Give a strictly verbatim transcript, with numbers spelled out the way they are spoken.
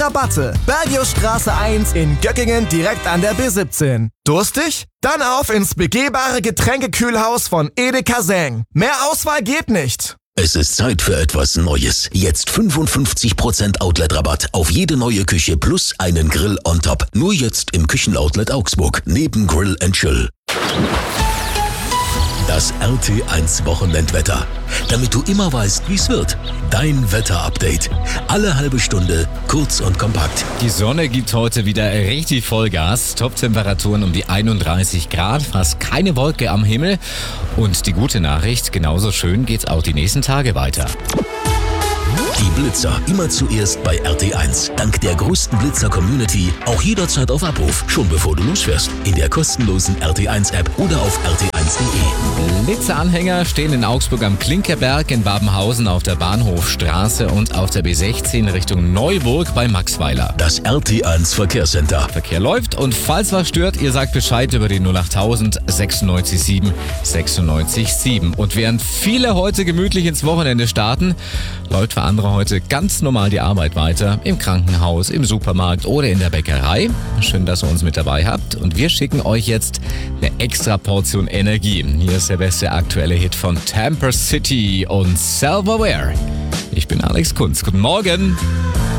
Rabatte. Bergiusstraße eins in Göckingen direkt an der B siebzehn. Durstig? Dann auf ins begehbare Getränkekühlhaus von Edeka Säng. Mehr Auswahl geht nicht. Es ist Zeit für etwas Neues. Jetzt fünfundfünfzig Prozent Outlet-Rabatt auf jede neue Küche plus einen Grill on top. Nur jetzt im Küchenoutlet Augsburg, neben Grill and Chill. Das R T eins Wochenendwetter. Damit du immer weißt, wie es wird. Dein Wetter-Update. Alle halbe Stunde, kurz und kompakt. Die Sonne gibt heute wieder richtig Vollgas. Top-Temperaturen um die einunddreißig Grad, fast keine Wolke am Himmel. Und die gute Nachricht, genauso schön geht's auch die nächsten Tage weiter. Die Blitzer immer zuerst bei R T eins. Dank der größten Blitzer-Community auch jederzeit auf Abruf, schon bevor du losfährst. In der kostenlosen R T eins App oder auf r t eins punkt de. Blitzeranhänger stehen in Augsburg am Klinkerberg, in Babenhausen auf der Bahnhofstraße und auf der B sechzehn Richtung Neuburg bei Maxweiler. Das R T eins Verkehrscenter. Verkehr läuft und falls was stört, ihr sagt Bescheid über die null achttausend sechsundneunzig sieben sechsundneunzig sieben. Und während viele heute gemütlich ins Wochenende starten, läuft für andere heute ganz normal die Arbeit weiter. Im Krankenhaus, im Supermarkt oder in der Bäckerei. Schön, dass ihr uns mit dabei habt. Und wir schicken euch jetzt eine extra Portion Energie. Hier ist der beste aktuelle Hit von Tamper City und Self-Aware. Ich bin Alex Kunz. Guten Morgen.